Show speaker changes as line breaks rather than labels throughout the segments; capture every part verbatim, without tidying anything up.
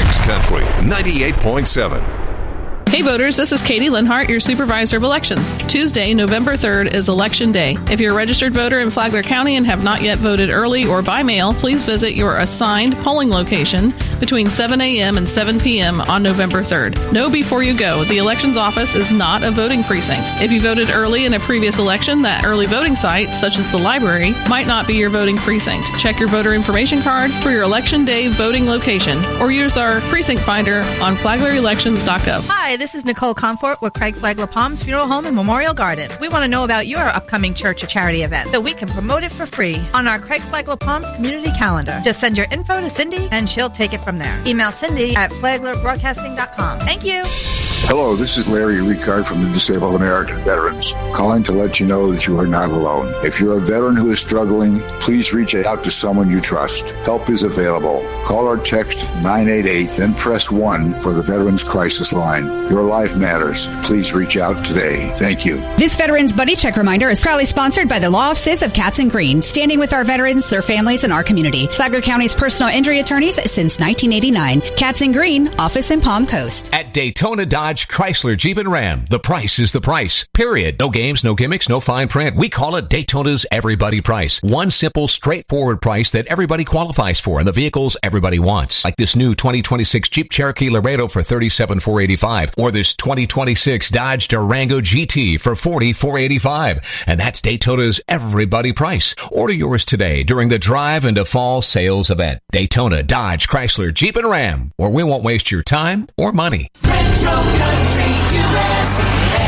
Kicks Country ninety-eight point seven.
Hey voters, this is Katie Linhart, your supervisor of elections. Tuesday, November third is Election Day. If you're a registered voter in Flagler County and have not yet voted early or by mail, please visit your assigned polling location between seven a.m. and seven p.m. on November third. Know before you go, the elections office is not a voting precinct. If you voted early in a previous election, that early voting site, such as the library, might not be your voting precinct. Check your voter information card for your Election Day voting location or use our precinct finder on flagler elections dot gov.
Hi, this is Nicole Comfort with Craig Flagler Palms Funeral Home and Memorial Garden. We want to know about your upcoming church or charity event so we can promote it for free on our Craig Flagler Palms community calendar. Just send your info to Cindy and she'll take it from there. Email Cindy at flagler broadcasting dot com. Thank you.
Hello, this is Larry Ricard from the Disabled American Veterans, calling to let you know that you are not alone. If you're a veteran who is struggling, please reach out to someone you trust. Help is available. Call or text nine eight eight, then press one for the Veterans Crisis Line. Your life matters. Please reach out today. Thank you.
This Veterans Buddy Check reminder is proudly sponsored by the law offices of Katz and Green, standing with our veterans, their families, and our community. Flagler County's personal injury attorneys since nineteen eighty-nine. Katz and Green, office in Palm Coast.
At Daytona Dodge Chrysler Jeep and Ram, the price is the price. Period. No games, no gimmicks, no fine print. We call it Daytona's everybody price. One simple, straightforward price that everybody qualifies for and the vehicles everybody wants. Like this new twenty twenty-six Jeep Cherokee Laredo for thirty-seven thousand four hundred eighty-five dollars or this twenty twenty-six Dodge Durango G T for forty thousand four hundred eighty-five dollars. And that's Daytona's everybody price. Order yours today during the drive into fall sales event. Daytona Dodge Chrysler Jeep and Ram, where we won't waste your time or money.
Retro Country U S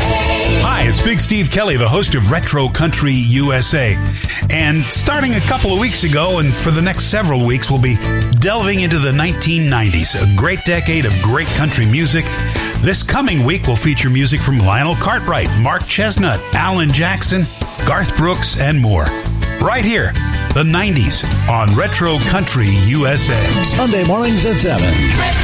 A.
Hi, it's Big Steve Kelly, the host of Retro Country U S A. And starting a couple of weeks ago, and for the next several weeks, we'll be delving into the nineteen nineties, a great decade of great country music. This coming week will feature music from Lionel Cartwright, Mark Chestnut, Alan Jackson, Garth Brooks, and more. Right here, the nineties on Retro Country U S A.
Sunday mornings at seven.